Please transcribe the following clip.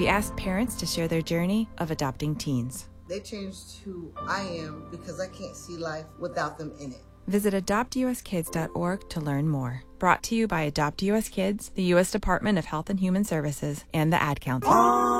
We asked parents to share their journey of adopting teens. They changed who I am because I can't see life without them in it. Visit adoptuskids.org to learn more. Brought to you by Adopt US Kids, the U.S. Department of Health and Human Services, and the Ad Council.